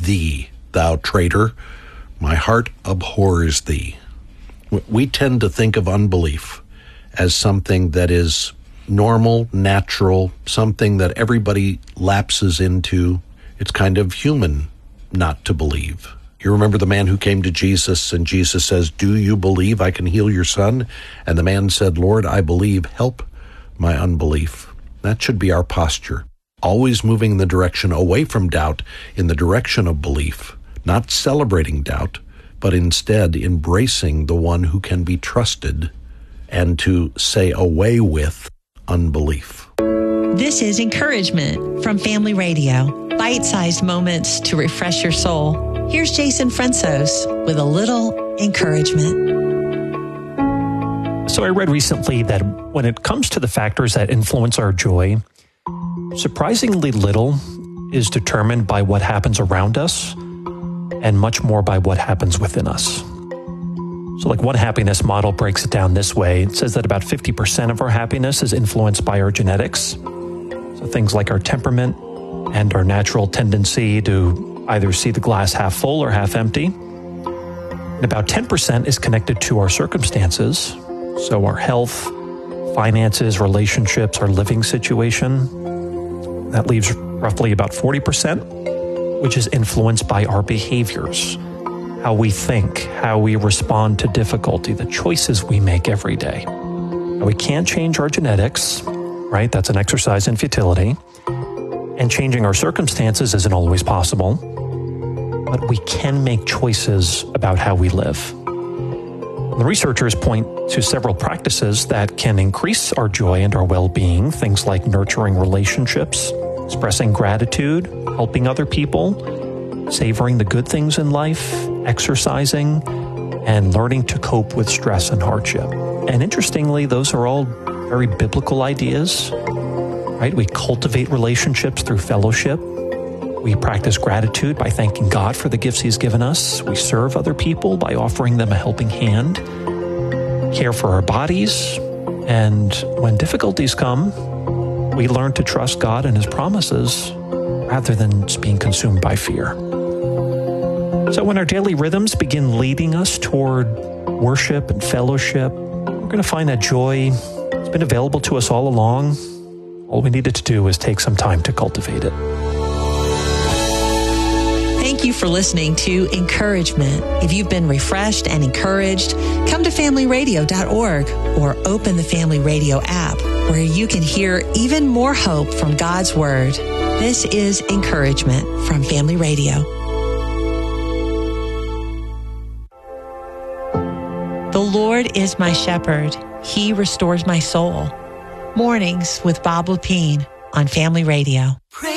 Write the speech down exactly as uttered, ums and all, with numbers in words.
thee, thou traitor. My heart abhors thee. We tend to think of unbelief as something that is normal, natural, something that everybody lapses into. It's kind of human not to believe. You remember the man who came to Jesus, and Jesus says, do you believe I can heal your son? And the man said, Lord, I believe, help my unbelief. That should be our posture, always moving in the direction away from doubt, in the direction of belief, not celebrating doubt, but instead embracing the one who can be trusted, and to say away with unbelief. This is Encouragement from Family Radio. Bite-sized moments to refresh your soul. Here's Jason Fransos with a little encouragement. So I read recently that when it comes to the factors that influence our joy, surprisingly little is determined by what happens around us and much more by what happens within us. So like one happiness model breaks it down this way. It says that about fifty percent of our happiness is influenced by our genetics. So things like our temperament and our natural tendency to either see the glass half full or half empty. And about ten percent is connected to our circumstances. So our health, finances, relationships, our living situation. That leaves roughly about forty percent, which is influenced by our behaviors, how we think, how we respond to difficulty, the choices we make every day. Now, we can't change our genetics, right? That's an exercise in futility. And changing our circumstances isn't always possible, but we can make choices about how we live. The researchers point to several practices that can increase our joy and our well-being, things like nurturing relationships, expressing gratitude, helping other people, savoring the good things in life, exercising, and learning to cope with stress and hardship. And interestingly, those are all very biblical ideas, right? We cultivate relationships through fellowship. We practice gratitude by thanking God for the gifts He's given us. We serve other people by offering them a helping hand, care for our bodies, and when difficulties come, we learn to trust God and His promises rather than just being consumed by fear. So when our daily rhythms begin leading us toward worship and fellowship, we're going to find that joy has been available to us all along. All we needed to do was take some time to cultivate it. Thank you for listening to Encouragement. If you've been refreshed and encouraged, come to family radio dot org or open the Family Radio app where you can hear even more hope from God's Word. This is Encouragement from Family Radio. The Lord is my shepherd. He restores my soul. Mornings with Bob Lepine on Family Radio.